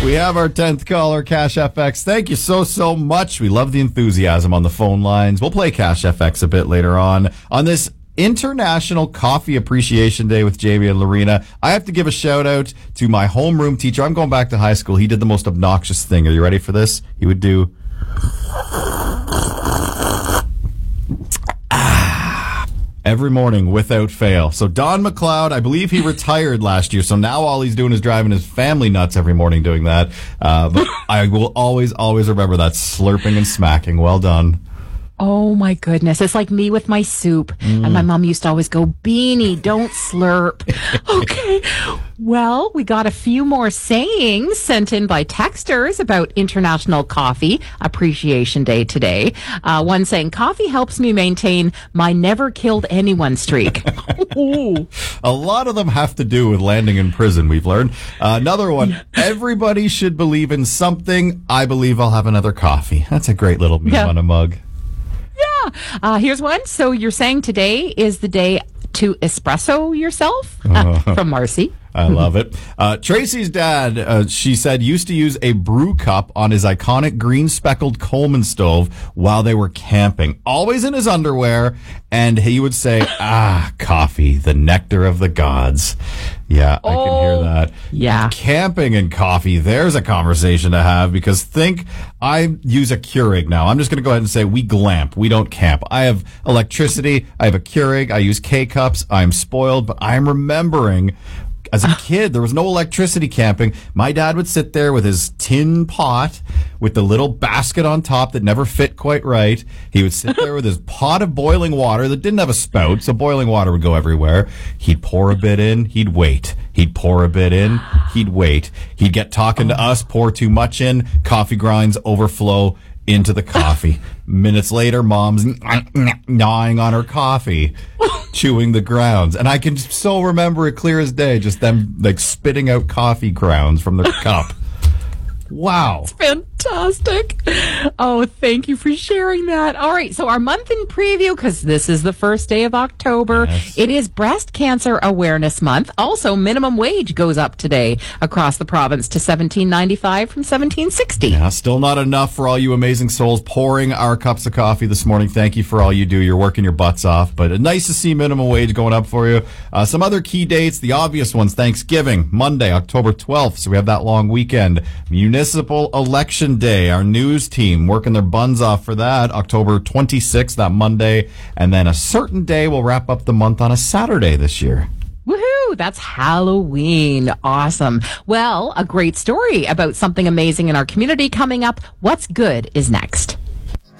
We have our 10th caller, Cash FX. Thank you so much. We love the enthusiasm on the phone lines. We'll play Cash FX a bit later on this International Coffee Appreciation Day with Jamie and Lorena. I have to give a shout out to my homeroom teacher. I'm going back to high school. He did the most obnoxious thing. Are you ready for this? He would do every morning without fail. So Don McLeod, I believe he retired last year, so now all he's doing is driving his family nuts every morning doing that. But I will always remember that slurping and smacking. Well done. Oh my goodness. It's like me with my soup. And my mom used to always go, Beanie, don't slurp. Okay. Well, we got a few more sayings sent in by texters about International Coffee Appreciation Day today. One saying, coffee helps me maintain my never killed anyone streak. A lot of them have to do with landing in prison, we've learned. Another one, everybody should believe in something. I believe I'll have another coffee. That's a great little meme on a mug. Yeah. Here's one. So you're saying today is the day to espresso yourself? From Marcy. I love it. Tracy's dad, she said, used to use a brew cup on his iconic green speckled Coleman stove while they were camping, always in his underwear. And he would say, coffee, the nectar of the gods. Yeah, I can hear that. Yeah. Camping and coffee, there's a conversation to have, because I use a Keurig now. I'm just going to go ahead and say we glamp. We don't camp. I have electricity. I have a Keurig. I use K-cups. I'm spoiled, but I'm remembering as a kid, there was no electricity camping. My dad would sit there with his tin pot with the little basket on top that never fit quite right. He would sit there with his pot of boiling water that didn't have a spout, so boiling water would go everywhere. He'd pour a bit in, he'd wait. He'd pour a bit in, he'd wait. He'd get talking to us, pour too much in, coffee grinds overflow into the coffee. Minutes later, mom's gnawing on her coffee, chewing the grounds. And I can so remember it clear as day, just them like spitting out coffee grounds from their cup. Wow. It's fantastic. Oh, thank you for sharing that. All right. So our month in preview, because this is the first day of October. Yes. It is Breast Cancer Awareness Month. Also, minimum wage goes up today across the province to $17.95 from $17.60. Yeah, still not enough for all you amazing souls pouring our cups of coffee this morning. Thank you for all you do. You're working your butts off, but nice to see minimum wage going up for you. Some other key dates, the obvious ones: Thanksgiving, Monday, October 12th. So we have that long weekend. Municipal Election Day, our news team working their buns off for that, October 26th, that Monday. And then a certain day will wrap up the month on a Saturday this year. Woohoo! That's Halloween. Awesome. Well, a great story about something amazing in our community coming up. What's Good is next.